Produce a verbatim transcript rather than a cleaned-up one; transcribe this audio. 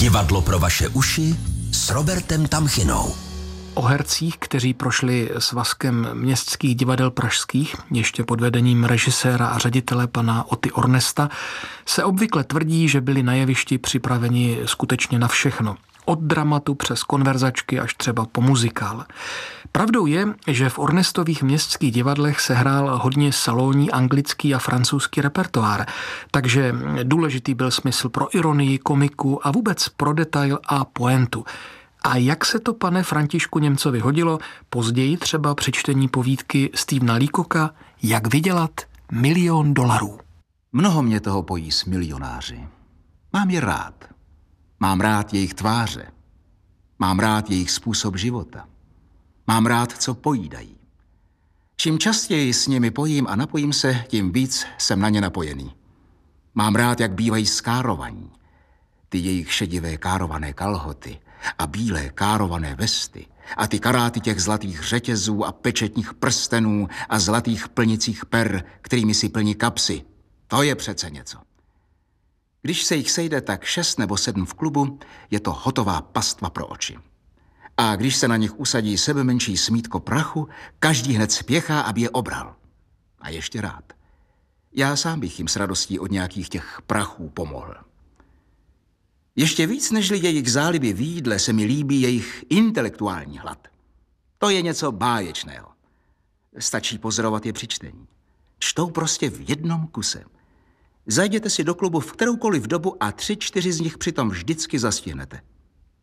Divadlo pro vaše uši s Robertem Tamchinou. O hercích, kteří prošli svazkem městských divadel pražských, ještě pod vedením režiséra a ředitele pana Oty Ornesta, se obvykle tvrdí, že byli na jevišti připraveni skutečně na všechno. Od dramatu přes konverzačky až třeba po muzikál. Pravdou je, že v Ornestových městských divadlech se hrál hodně salonní anglický a francouzský repertoár, takže důležitý byl smysl pro ironii, komiku a vůbec pro detail a pointu. A jak se to, pane Františku Němcovi, hodilo později třeba při čtení povídky Stephena Leacocka Jak vydělat milion dolarů? Mnoho mě toho pojí s milionáři. Mám je rád. Mám rád jejich tváře. Mám rád jejich způsob života. Mám rád, co pojídají. Čím častěji s nimi pojím a napojím se, tím víc jsem na ně napojený. Mám rád, jak bývají skárovaní. Ty jejich šedivé kárované kalhoty a bílé kárované vesty a ty karáty těch zlatých řetězů a pečetních prstenů a zlatých plnicích per, kterými si plní kapsy. To je přece něco. Když se jich sejde tak šest nebo sedm v klubu, je to hotová pastva pro oči. A když se na nich usadí sebe menší smítko prachu, každý hned spěchá, aby je obral. A ještě rád. Já sám bych jim s radostí od nějakých těch prachů pomohl. Ještě víc nežli jejich záliby v jídle se mi líbí jejich intelektuální hlad. To je něco báječného. Stačí pozorovat je při čtení. Čtou prostě v jednom kuse. Zajděte si do klubu v kteroukoliv dobu a tři, čtyři z nich přitom vždycky zastihnete.